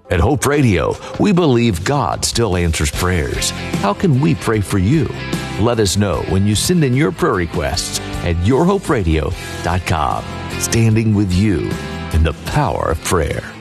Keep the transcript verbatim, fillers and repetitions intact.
At Hope Radio, we believe God still answers prayers. How can we pray for you? Let us know when you send in your prayer requests at your hope radio dot com. Standing with you in the power of prayer.